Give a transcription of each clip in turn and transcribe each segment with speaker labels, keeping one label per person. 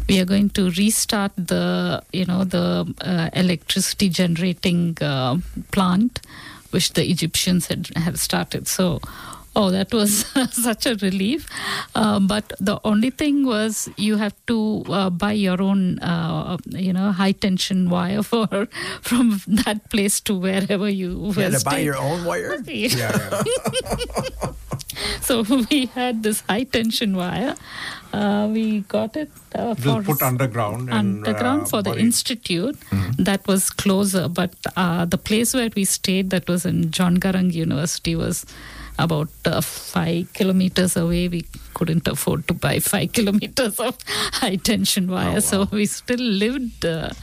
Speaker 1: we are going to restart the electricity generating plant, which the Egyptians had started. So, that was such a relief. But the only thing was you have to buy your own, high tension wire from that place to wherever you were
Speaker 2: had to
Speaker 1: staying.
Speaker 2: buy your own wire?
Speaker 3: Yeah.
Speaker 1: So we had this high tension wire. We got it
Speaker 3: It was put underground.
Speaker 1: for the
Speaker 3: buried.
Speaker 1: institute. That was closer, but the place where we stayed, that was in John Garang University, was about 5 kilometers away. We couldn't afford to buy 5 kilometers of high tension wire, so we still lived.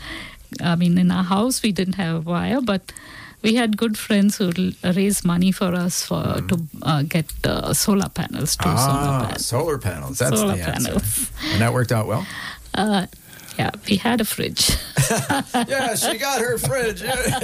Speaker 1: In our house we didn't have wire, but we had good friends who raised money for us to get solar panels.
Speaker 2: Solar panels. That's
Speaker 1: Solar
Speaker 2: the answer.
Speaker 1: panels.
Speaker 2: And that worked out well?
Speaker 1: Yeah, we had a fridge.
Speaker 2: Yeah, she got her fridge.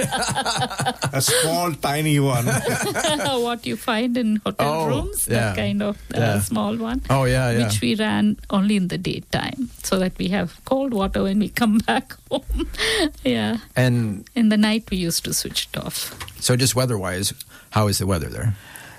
Speaker 3: A small, tiny one.
Speaker 1: What you find in hotel rooms, that kind of small one.
Speaker 2: Oh, yeah.
Speaker 1: Which we ran only in the daytime, so that we have cold water when we come back home. Yeah.
Speaker 2: And
Speaker 1: in the night, we used to switch it off.
Speaker 2: So just weather-wise, how is the weather there?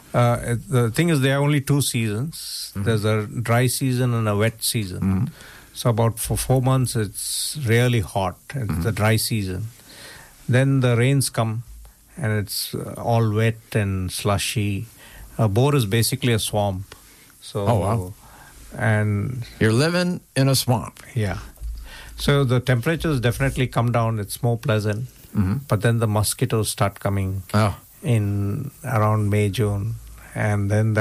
Speaker 3: The thing is, there are only 2 seasons. There's a dry season and a wet season. So about for 4 months, it's really hot. It's the dry season. Then the rains come, and it's all wet and slushy. Bor is basically a swamp. So,
Speaker 2: wow.
Speaker 3: And
Speaker 2: you're living in a swamp.
Speaker 3: Yeah. So the temperatures definitely come down. It's more pleasant. But then the mosquitoes start coming in around May, June. And then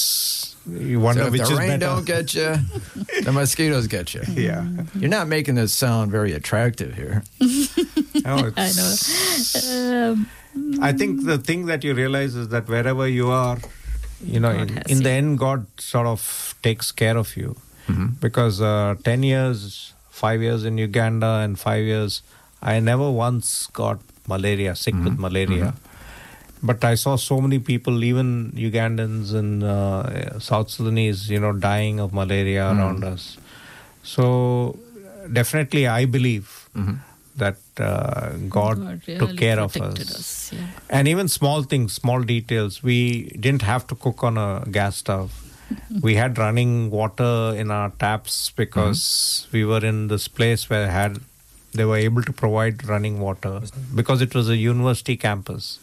Speaker 3: you wonder
Speaker 2: so
Speaker 3: which is better.
Speaker 2: the rain don't get you, the mosquitoes get you.
Speaker 3: Yeah.
Speaker 2: You're not making this sound very attractive here.
Speaker 3: No,
Speaker 1: I know.
Speaker 3: I think the thing that you realize is that wherever you are, in the end, God sort of takes care of you. Because 10 years, 5 years in Uganda and 5 years, I never once got sick with malaria. But I saw so many people, even Ugandans and South Sudanese, dying of malaria around us. So definitely I believe that God
Speaker 1: really
Speaker 3: took care of
Speaker 1: protected
Speaker 3: us.
Speaker 1: Yeah.
Speaker 3: And even small things, small details. We didn't have to cook on a gas stove. We had running water in our taps because we were in this place where they were able to provide running water because it was a university campus.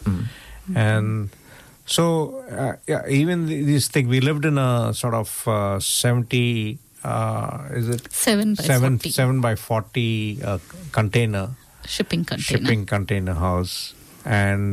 Speaker 3: And so, even these things, we lived in a sort of 70, is it? 7 by 40 container.
Speaker 1: Shipping
Speaker 3: container house. And,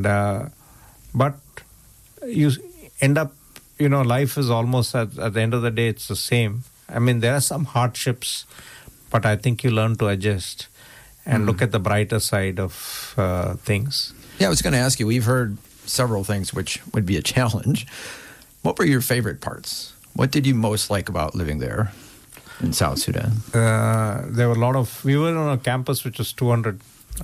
Speaker 3: but you end up, life is almost at the end of the day, it's the same. I mean, there are some hardships, but I think you learn to adjust and look at the brighter side of things.
Speaker 2: Yeah, I was going to ask you, we've heard several things which would be a challenge. What were your favorite parts? What did you most like about living there in South Sudan?
Speaker 3: There were we were on a campus which was 200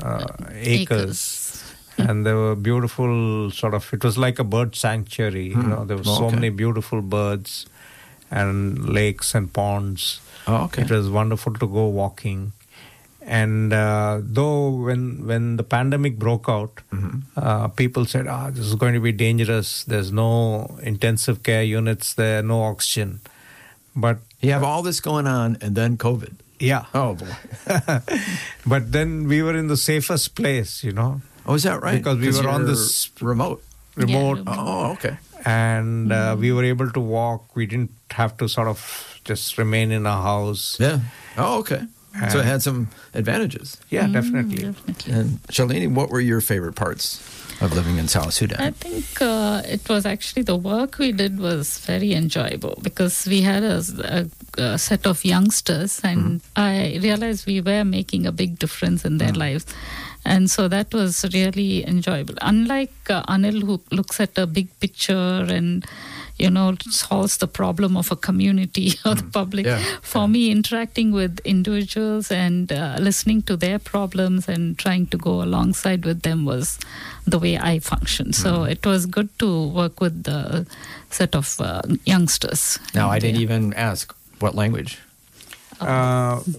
Speaker 3: acres. And there were beautiful it was like a bird sanctuary. There were so many beautiful birds and lakes and ponds.
Speaker 2: Oh, okay.
Speaker 3: It was wonderful to go walking. And though when the pandemic broke out, people said, this is going to be dangerous. There's no intensive care units there, no oxygen. But
Speaker 2: you have all this going on and then COVID.
Speaker 3: Yeah.
Speaker 2: Oh, boy.
Speaker 3: But then we were in the safest place,
Speaker 2: Oh, is that right?
Speaker 3: Because we were on this
Speaker 2: remote. Oh, okay.
Speaker 3: And we were able to walk. We didn't have to sort of just remain in a house.
Speaker 2: Yeah. Oh, okay. So it had some advantages.
Speaker 3: Yeah, definitely.
Speaker 2: And Shalini, what were your favorite parts of living in South Sudan?
Speaker 1: I think it was actually the work we did was very enjoyable because we had a set of youngsters and I realized we were making a big difference in their lives. And so that was really enjoyable. Unlike Anil, who looks at a big picture and solves the problem of a community or the public. For me, interacting with individuals and listening to their problems and trying to go alongside with them was the way I function. So it was good to work with the set of youngsters.
Speaker 2: Now, I didn't even ask what language.